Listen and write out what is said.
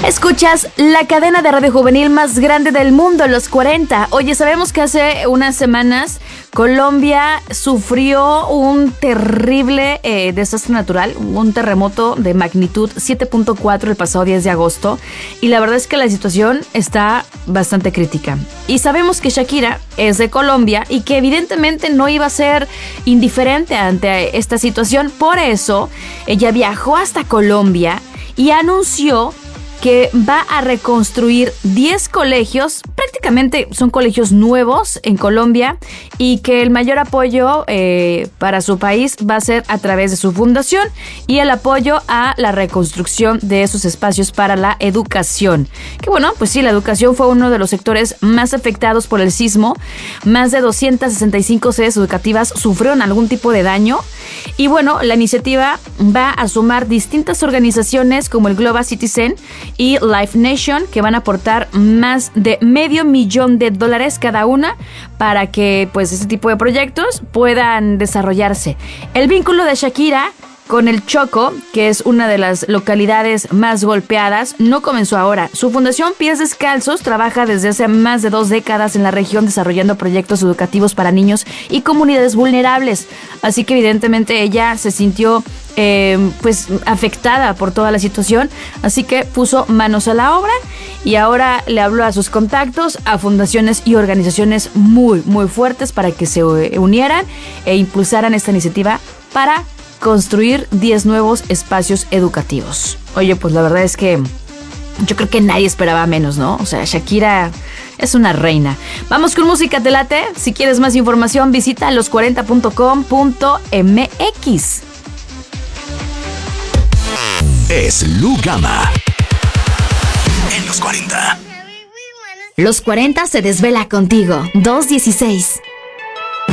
Escuchas la cadena de radio juvenil más grande del mundo, Los 40. Oye, sabemos que hace unas semanas Colombia sufrió un terrible desastre natural, un terremoto de magnitud 7.4 el pasado 10 de agosto. Y la verdad es que la situación está bastante crítica. Y sabemos que Shakira es de Colombia y que evidentemente no iba a ser indiferente ante esta situación. Por eso, ella viajó hasta Colombia y anunció que va a reconstruir 10 colegios, prácticamente son colegios nuevos en Colombia, y que el mayor apoyo para su país va a ser a través de su fundación y el apoyo a la reconstrucción de esos espacios para la educación. Que bueno, pues sí, la educación fue uno de los sectores más afectados por el sismo. Más de 265 sedes educativas sufrieron algún tipo de daño. Y bueno, la iniciativa va a sumar distintas organizaciones como el Global Citizen y Life Nation, que van a aportar más de $500,000 cada una para que pues este tipo de proyectos puedan desarrollarse. El vínculo de Shakira con el Chocó, que es una de las localidades más golpeadas, no comenzó ahora. Su fundación Pies Descalzos trabaja desde hace más de 2 décadas en la región desarrollando proyectos educativos para niños y comunidades vulnerables. Así que evidentemente ella se sintió pues afectada por toda la situación, así que puso manos a la obra y ahora le habló a sus contactos, a fundaciones y organizaciones muy fuertes para que se unieran e impulsaran esta iniciativa para construir 10 nuevos espacios educativos. Oye, pues la verdad es que yo creo que nadie esperaba menos, ¿no? O sea, Shakira es una reina. Vamos con música, ¿te late? Si quieres más información, visita los40.com.mx. Es Lu Gama en Los 40. Los 40 se desvela contigo. 2:16.